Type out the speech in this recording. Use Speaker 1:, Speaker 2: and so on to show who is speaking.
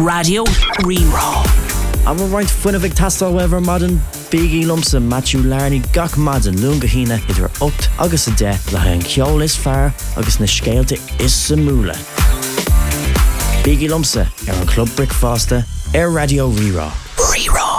Speaker 1: Radio Rerá.
Speaker 2: Am right fuin bh tastal wever madan Biggie Lumsa Matthew Larney gach madan lunga hína idir 8 agus a 10 le ha an ceol is fearr agus na scéalte is sa múla. Biggie Lumsa ar an Club Brickfaster ar Radio Rerá. Rerá.